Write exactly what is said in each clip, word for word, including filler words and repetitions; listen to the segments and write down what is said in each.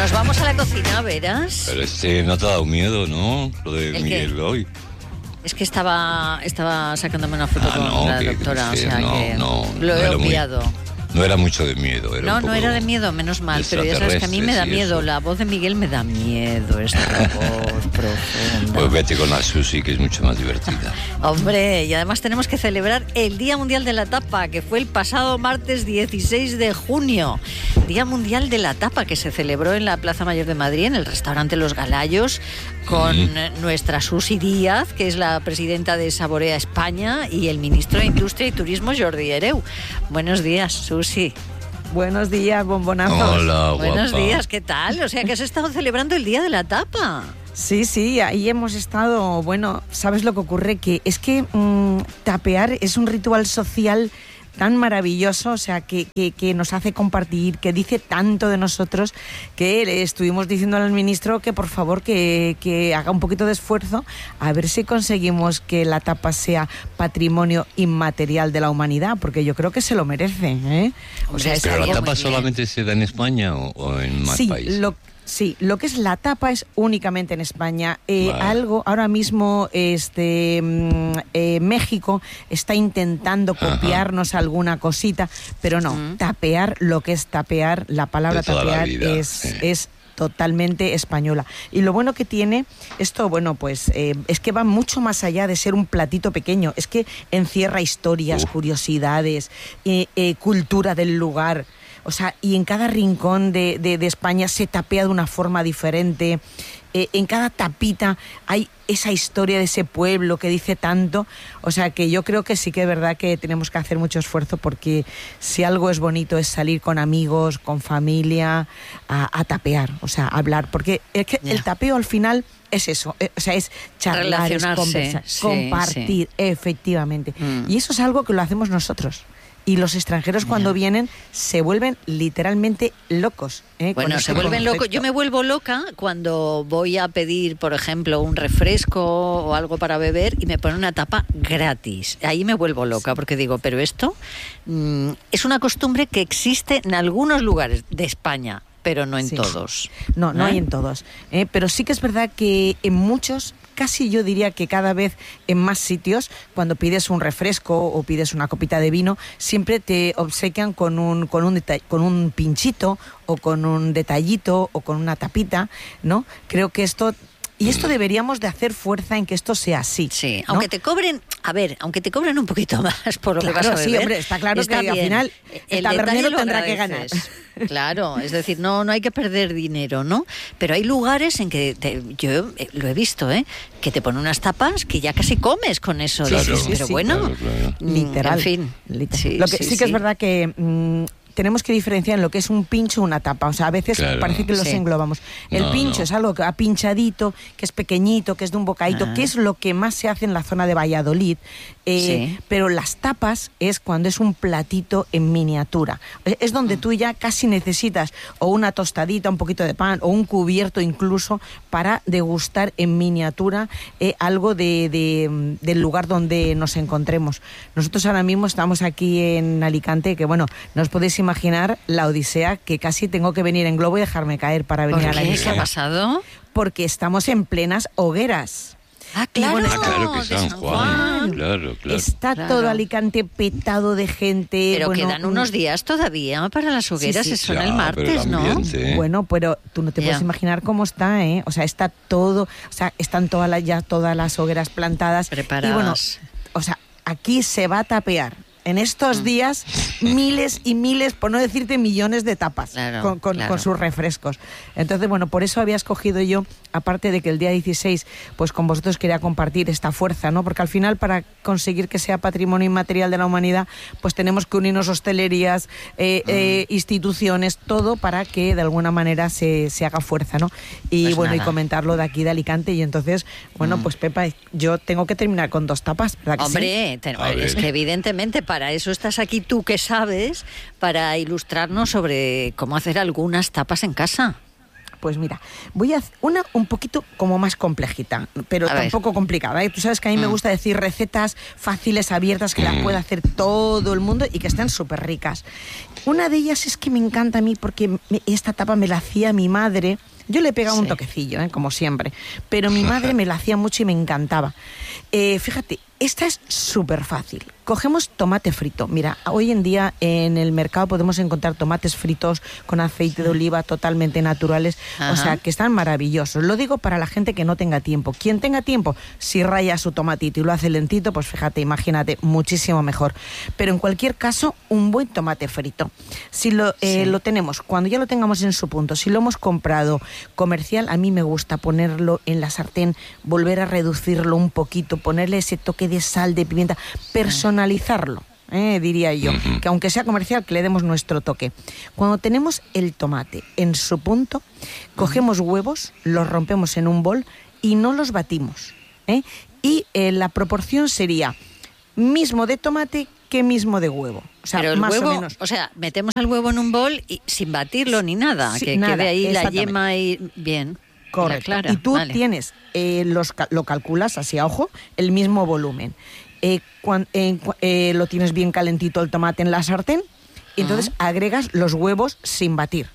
nos vamos a la cocina, verás. Pero este no te ha dado miedo, ¿no? Lo de ¿El Miguel qué? hoy. Es que estaba estaba sacándome una foto Ah, con no, la que- doctora, que o sea no, que no, lo no he era muy- obviado. No era mucho de miedo. Era No, un no poco era de miedo, menos mal, de pero ya sabes que a mí me da extraterrestres y miedo, eso. la voz de Miguel me da miedo, esta voz profunda. Pues vete con la Susi, que es mucho más divertida. Hombre, y además tenemos que celebrar el Día Mundial de la Tapa, que fue el pasado martes dieciséis de junio. Día Mundial de la Tapa, que se celebró en la Plaza Mayor de Madrid, en el restaurante Los Galayos, con Mm. nuestra Susi Díaz, que es la presidenta de Saborea España, y el ministro de Industria y Turismo, Jordi Hereu. Buenos días, Susi. Buenos días, bombonazos. Hola, Buenos guapa. días, ¿qué tal? O sea, que has estado celebrando el Día de la Tapa. Sí, sí, ahí hemos estado. Bueno, ¿sabes lo que ocurre? Que es que mmm, tapear es un ritual social tan maravilloso, o sea, que, que, que nos hace compartir, que dice tanto de nosotros, que le estuvimos diciéndole al ministro que por favor que, que haga un poquito de esfuerzo a ver si conseguimos que la tapa sea patrimonio inmaterial de la humanidad, porque yo creo que se lo merece, ¿eh? O sea, Hombre, es ¿Pero la estaría tapa muy bien. solamente se da en España o, o en más sí, países? Lo, sí, lo que es la tapa es únicamente en España. Eh, Vale. Algo, ahora mismo este mm, eh, México está intentando Ajá. copiarnos alguna cosita, pero no, Mm. tapear, lo que es tapear, la palabra De toda la tapear vida, es... sí. es totalmente española. Y lo bueno que tiene esto, bueno, pues eh, es que va mucho más allá de ser un platito pequeño, es que encierra historias, Uf. curiosidades, eh, eh, cultura del lugar. O sea, y en cada rincón de, de, de España se tapea de una forma diferente. Eh, en cada tapita hay esa historia de ese pueblo que dice tanto. O sea, que yo creo que sí que es verdad que tenemos que hacer mucho esfuerzo, porque si algo es bonito es salir con amigos, con familia, a, a tapear, o sea, a hablar. Porque es que Ya. el tapeo al final es eso, eh, o sea, es charlar, es Relacionarse, conversar, sí, compartir, efectivamente. Mm. Y eso es algo que lo hacemos nosotros. Y los extranjeros cuando Ya. vienen se vuelven literalmente locos. ¿eh? Con Bueno, este se vuelven locos. concepto. Yo me vuelvo loca cuando voy a pedir, por ejemplo, un refresco o algo para beber y me ponen una tapa gratis. Ahí me vuelvo loca porque digo, pero esto mm, es una costumbre que existe en algunos lugares de España, pero no en Sí. todos. No, no ¿Eh? hay en todos. ¿eh? Pero sí que es verdad que en muchos, casi yo diría que cada vez en más sitios, cuando pides un refresco o pides una copita de vino, siempre te obsequian con un, con un, deta- con un pinchito o con un detallito o con una tapita, ¿no? Creo que esto... Y esto deberíamos de hacer fuerza en que esto sea así. Sí, ¿no? aunque te cobren, a ver, aunque te cobren un poquito más por lo que Claro, vas a sí, beber. hombre, está claro que al bien. final el El tabernero detalle lo tendrá que agradeces. Claro, es decir, no, no hay que perder dinero, ¿no? Pero hay lugares en que te- yo eh, lo he visto, ¿eh? Que te ponen unas tapas que ya casi comes con eso. Claro, Dices, sí, pero sí, bueno, claro, claro. mm, Literal. en fin. Literal. Sí, lo que sí, sí, que sí. es verdad que mm, tenemos que diferenciar en lo que es un pincho o una tapa. O sea, a veces Claro. parece que los Sí. englobamos. El No, pincho no. es algo que ha pinchadito, que es pequeñito, que es de un bocadito, Ah. que es lo que más se hace en la zona de Valladolid. Eh, Sí. Pero las tapas es cuando es un platito en miniatura. Es- Es donde Mm. tú ya casi necesitas o una tostadita, un poquito de pan o un cubierto incluso para degustar en miniatura eh, algo de, de, mm, del lugar donde nos encontremos. Nosotros ahora mismo estamos aquí en Alicante, que bueno, no os podéis imaginar la odisea que casi tengo que venir en globo y dejarme caer para ¿Por venir a la qué? ¿Qué ha emisora. pasado? Porque estamos en plenas hogueras. Ah, Y bueno, claro, Ah, claro que de San San Juan. Juan. Claro, claro. Está Claro. todo Alicante petado de gente. Pero bueno, quedan mm, unos días todavía para las hogueras, sí. son Ya, el pero martes, el ¿no? ambiente, ¿eh? Bueno, pero tú no te Ya. puedes imaginar cómo está, ¿eh? O sea, está todo, o sea, están todas las, ya todas las hogueras plantadas. Preparadas. Y bueno, o sea, aquí se va a tapear. En estos Mm. días, miles y miles, por no decirte millones de tapas Claro, con, con- claro. con sus refrescos. Entonces, bueno, por eso había escogido yo, aparte de que el día dieciséis, pues con vosotros quería compartir esta fuerza, ¿no? Porque al final, para conseguir que sea patrimonio inmaterial de la humanidad, pues tenemos que unirnos hostelerías, eh, eh, instituciones, todo para que de alguna manera se, se haga fuerza, ¿no? Y Pues bueno, y nada. comentarlo de aquí de Alicante. Y entonces, bueno, pues Pepa, yo tengo que terminar con dos tapas, ¿verdad que sí? Hombre, te- A es ver. que evidentemente para eso estás aquí tú que sabes, para ilustrarnos sobre cómo hacer algunas tapas en casa. Pues mira, voy a hacer una un poquito como más complejita, pero A ver. tampoco complicada, ¿eh? Tú sabes que a mí me Mm. gusta decir recetas fáciles, abiertas, que las pueda hacer todo el mundo y que estén súper ricas. Una de ellas es que me encanta a mí porque me- esta tapa me la hacía mi madre. Yo le he pegado un Sí. toquecillo, ¿eh? Como siempre, pero mi madre me la hacía mucho y me encantaba. Eh, fíjate, esta es súper fácil. Cogemos tomate frito. Mira, hoy en día en el mercado podemos encontrar tomates fritos con aceite de oliva totalmente naturales, Ajá. o sea, que están maravillosos. Lo digo para la gente que no tenga tiempo. Quien tenga tiempo, si raya su tomatito y lo hace lentito, pues fíjate, imagínate, muchísimo mejor. Pero en cualquier caso, un buen tomate frito. Si lo, eh, Sí. lo tenemos, cuando ya lo tengamos en su punto, si lo hemos comprado comercial, a mí me gusta ponerlo en la sartén, volver a reducirlo un poquito, ponerle ese toque de sal, de pimienta, personalizarlo. Eh, diría yo, Ujú. que aunque sea comercial, que le demos nuestro toque. Cuando tenemos el tomate en su punto, cogemos huevos, los rompemos en un bol y no los batimos. ¿eh? Y eh, la proporción sería mismo de tomate que mismo de huevo. O sea, Pero el más huevo, o menos. o sea, metemos el huevo en un bol y sin batirlo ni nada, Sí, que nada, quede ahí la exactamente. yema y bien. Correcto. La clara, y tú vale. tienes, eh, los, ca- lo calculas así a ojo, el mismo volumen. Eh, cuan- eh, cu- eh, lo tienes bien calentito el tomate en la sartén y entonces agregas los huevos sin batir.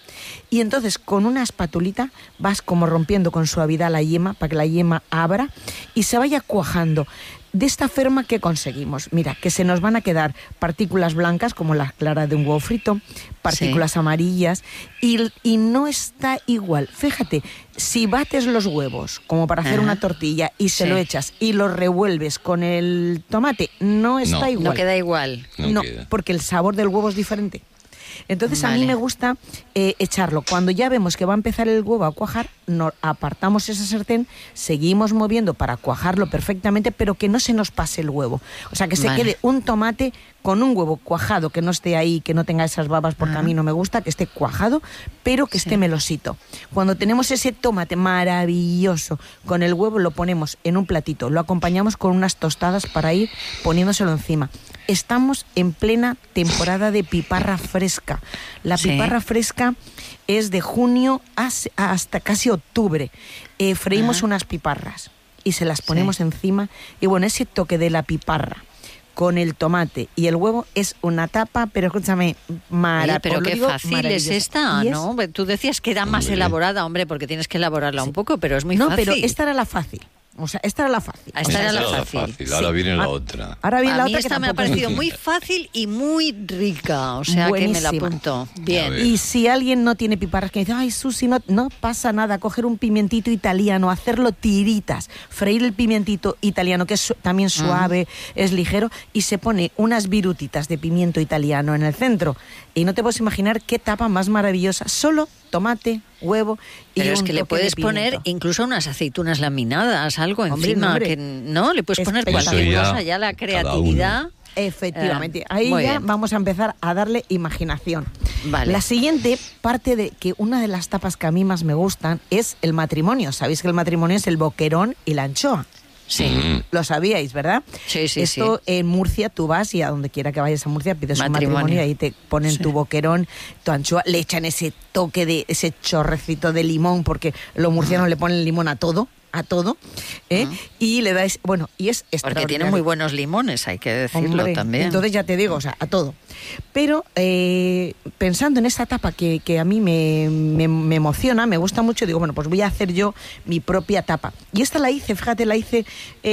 Y entonces con una espatulita vas como rompiendo con suavidad la yema para que la yema abra y se vaya cuajando. De esta forma, ¿qué conseguimos? Mira, que se nos van a quedar partículas blancas, como la clara de un huevo frito, partículas Sí. amarillas, y, y no está igual. Fíjate, si bates los huevos, como para hacer Ajá. una tortilla, y se Sí. lo echas y lo revuelves con el tomate, no está No. igual. No queda igual. No No, queda. porque el sabor del huevo es diferente. Entonces a mí Vale. me gusta eh, echarlo. Cuando ya vemos que va a empezar el huevo a cuajar, no, apartamos esa sartén, seguimos moviendo para cuajarlo perfectamente, pero que no se nos pase el huevo. O sea, que se Vale. quede un tomate con un huevo cuajado, que no esté ahí, que no tenga esas babas, porque Ah. a mí no me gusta, que esté cuajado, pero que Sí. esté melosito. Cuando tenemos ese tomate maravilloso con el huevo, lo ponemos en un platito, lo acompañamos con unas tostadas para ir poniéndoselo encima. Estamos en plena temporada de piparra fresca. La Sí. piparra fresca es de junio as- hasta casi octubre. Eh, freímos Ajá. unas piparras y se las ponemos Sí. encima. Y bueno, ese toque de la piparra con el tomate y el huevo es una tapa, pero escúchame, Oye, maravillosa. pero qué fácil es esta, ¿no? Tú decías que era más Hombre. elaborada, hombre, porque tienes que elaborarla un poco, pero es muy no, fácil. pero esta era la fácil. O sea, esta era la fácil. Ah, O esta sea, era la Esa fácil. Ahora Sí. viene la Ah, otra. Ahora viene la A mí otra que esta me ha tampoco es parecido difícil. muy fácil y muy rica, o sea que me la Buenísima. apunto. A Bien. ver. Y si alguien no tiene piparras, que dice, ay, Susi, no, no pasa nada, coger un pimientito italiano, hacerlo tiritas, freír el pimientito italiano, que es su- también suave, es ligero, y se pone unas virutitas de pimiento italiano en el centro. Y no te puedes imaginar qué tapa más maravillosa, solo tomate, huevo y Pero es un que le toque de puedes poner pimiento. incluso unas aceitunas laminadas, algo Hombre, encima. no, hombre. Que, no, le puedes poner Espectacular. cualquier Eso ya cosa, ya la cada creatividad. Efectivamente, Eh, ahí muy ya bien. vamos a empezar a darle imaginación. Vale. La siguiente parte de que una de las tapas que a mí más me gustan es el matrimonio. Sabéis que el matrimonio es el boquerón y la anchoa. Sí. Mm. Lo sabíais, ¿verdad? Sí, sí, Esto sí. en Murcia tú vas y a donde quiera que vayas a Murcia pides Matrimonio. un matrimonio y ahí te ponen Sí. tu boquerón, tu anchoa, le echan ese toque de ese chorrecito de limón porque los murcianos le ponen limón a todo, a todo, ¿eh? Ah. Y le dais, bueno, y es Porque tiene extraordinario. muy buenos limones, hay que decirlo Hombre, también. Entonces ya te digo, o sea, a todo. Pero eh, pensando en esta tapa que, que a mí me, me- me emociona, me gusta mucho, digo, bueno, pues voy a hacer yo mi propia tapa. Y esta la hice, fíjate, la hice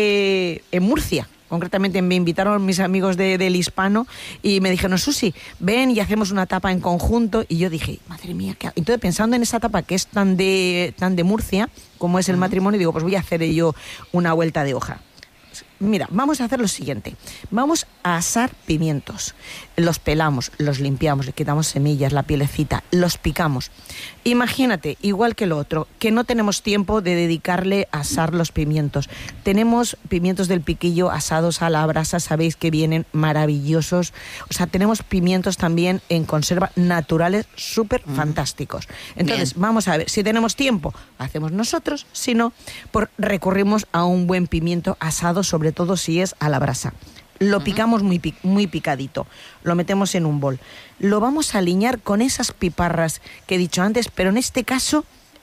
eh, en Murcia. Concretamente me invitaron mis amigos de- del Hispano y me dijeron, Susi, ven y hacemos una tapa en conjunto. Y yo dije, madre mía, ¿qué hago? Entonces pensando en esa tapa que es tan de, tan de Murcia, como es el matrimonio, digo, pues voy a hacer yo una vuelta de hoja. Mira, vamos a hacer lo siguiente. Vamos a asar pimientos. Los pelamos, los limpiamos, le quitamos semillas, la pielecita, los picamos. Imagínate, igual que lo otro, que no tenemos tiempo de dedicarle a asar los pimientos. Tenemos pimientos del piquillo asados a la brasa, sabéis que vienen maravillosos. O sea, tenemos pimientos también en conserva naturales súper fantásticos. Entonces, Bien. vamos a ver, si tenemos tiempo, hacemos nosotros, si no, por, recurrimos a un buen pimiento asado, sobre todo si es a la brasa. Lo picamos muy, pi- muy picadito, lo metemos en un bol. Lo vamos a aliñar con esas piparras que he dicho antes, pero en este caso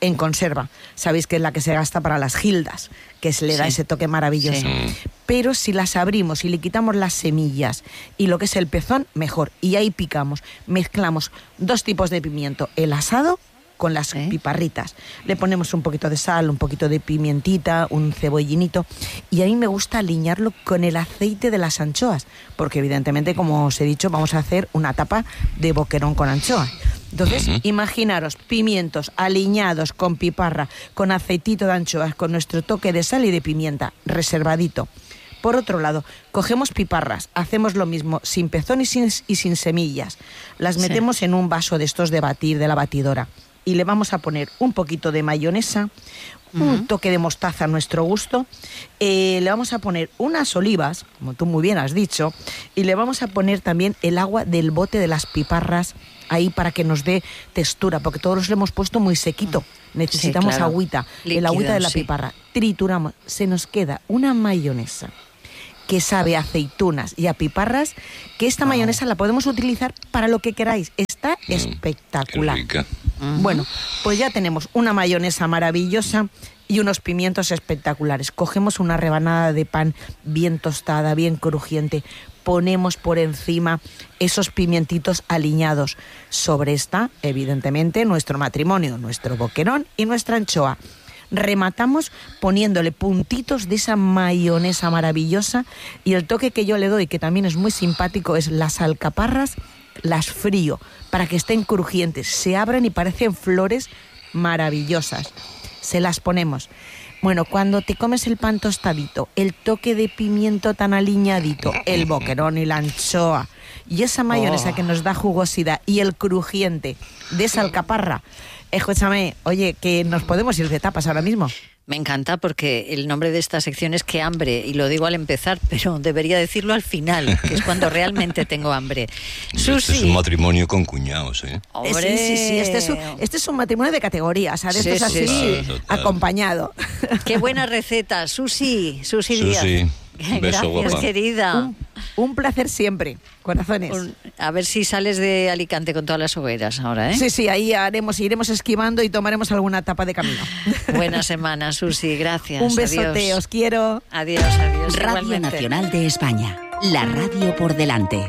en conserva. Sabéis que es la que se gasta para las gildas, que se le sí. da ese toque maravilloso. Sí. Pero si las abrimos y le quitamos las semillas y lo que es el pezón, mejor. Y ahí picamos, mezclamos dos tipos de pimiento, el asado con las ¿Eh? piparritas. Le ponemos un poquito de sal, un poquito de pimientita, un cebollinito, y a mí me gusta aliñarlo con el aceite de las anchoas, porque evidentemente, como os he dicho, vamos a hacer una tapa de boquerón con anchoa. Entonces, uh-huh. imaginaros pimientos aliñados con piparra, con aceitito de anchoas, con nuestro toque de sal y de pimienta, reservadito. Por otro lado, cogemos piparras, hacemos lo mismo, sin pezón y sin, y sin semillas. Las metemos sí. en un vaso de estos de batir, de la batidora. Y le vamos a poner un poquito de mayonesa, uh-huh. un toque de mostaza a nuestro gusto, eh, le vamos a poner unas olivas, como tú muy bien has dicho, y le vamos a poner también el agua del bote de las piparras ahí para que nos dé textura, porque todos lo hemos puesto muy sequito. Necesitamos sí, claro. agüita, Líquido, el agüita de la sí. piparra. Trituramos, se nos queda una mayonesa que sabe a aceitunas y a piparras, que esta oh. mayonesa la podemos utilizar para lo que queráis. Está mm, espectacular. Uh-huh. Bueno, pues ya tenemos una mayonesa maravillosa y unos pimientos espectaculares. Cogemos una rebanada de pan bien tostada, bien crujiente, ponemos por encima esos pimientitos aliñados. Sobre esta, evidentemente, nuestro matrimonio, nuestro boquerón y nuestra anchoa. Rematamos poniéndole puntitos de esa mayonesa maravillosa, y el toque que yo le doy, que también es muy simpático, es las alcaparras, las frío para que estén crujientes, se abren y parecen flores maravillosas. Se las ponemos. Bueno, cuando te comes el pan tostadito, el toque de pimiento tan aliñadito, el boquerón y la anchoa y esa mayonesa oh. que nos da jugosidad y el crujiente de esa alcaparra, escúchame, oye, que nos podemos ir de tapas ahora mismo. Me encanta porque el nombre de esta sección es Qué hambre, y lo digo al empezar, pero debería decirlo al final, que es cuando realmente tengo hambre. Susi. Este es un matrimonio con cuñados, ¿eh? ¡Hombre! Sí, sí, sí, este es un, este es un matrimonio de categoría, o sea, de sí, estos sí, así, sí. Total, total. acompañado. ¡Qué buena receta! Susi, Susi Díaz. Susi. Un beso, Gracias, guapa. querida. Un, un placer siempre, corazones. Un, a ver si sales de Alicante con todas las hogueras ahora, ¿eh? Sí, sí, ahí haremos, iremos esquivando y tomaremos alguna tapa de camino. Buena semana, Susi, gracias. Un besote, adiós. os quiero. Adiós, adiós. Radio igualmente. Nacional de España, la radio por delante.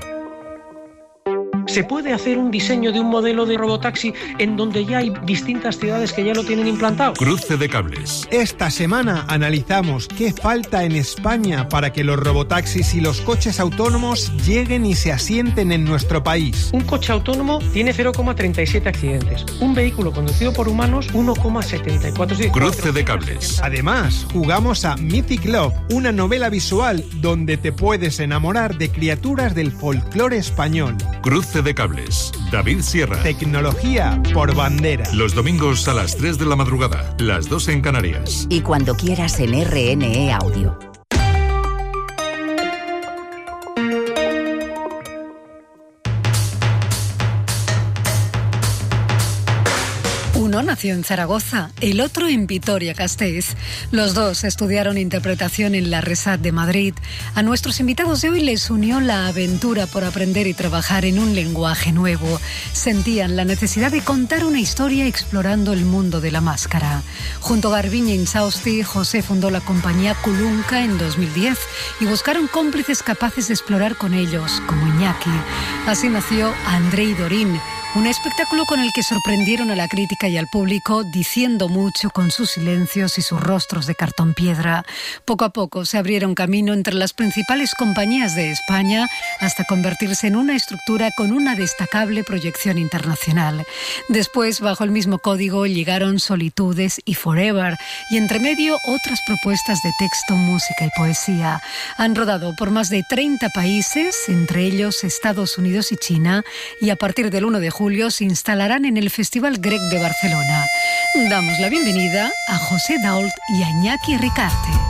Se puede hacer un diseño de un modelo de robotaxi en donde ya hay distintas ciudades que ya lo tienen implantado. Cruce de cables. Esta semana analizamos qué falta en España para que los robotaxis y los coches autónomos lleguen y se asienten en nuestro país. Un coche autónomo tiene cero coma treinta y siete accidentes. Un vehículo conducido por humanos, uno coma setenta y cuatro. Cruce de cables. Además, jugamos a Mythic Love, una novela visual donde te puedes enamorar de criaturas del folclore español. Cruce de cables. David Sierra. Tecnología por bandera. Los domingos a las tres de la madrugada, las dos en Canarias. Y cuando quieras en R N E Audio. Uno nació en Zaragoza, el otro en Vitoria-Gasteiz. Los dos estudiaron interpretación en la RESAT de Madrid. A nuestros invitados de hoy les unió la aventura por aprender y trabajar en un lenguaje nuevo. Sentían la necesidad de contar una historia explorando el mundo de la máscara. Junto a Garbiñe Insausti, José fundó la compañía Kulunka en dos mil diez y buscaron cómplices capaces de explorar con ellos, como Iñaki. Así nació Andrei Dorín, un espectáculo con el que sorprendieron a la crítica y al público, diciendo mucho con sus silencios y sus rostros de cartón piedra. Poco a poco se abrieron camino entre las principales compañías de España hasta convertirse en una estructura con una destacable proyección internacional. Después, bajo el mismo código, llegaron Solitudes y Forever, y entre medio otras propuestas de texto, música y poesía. Han rodado por más de treinta países, entre ellos Estados Unidos y China, y a partir del uno de julio se instalarán en el Festival Grec de Barcelona. Damos la bienvenida a José Dault y a Iñaki Ricarte.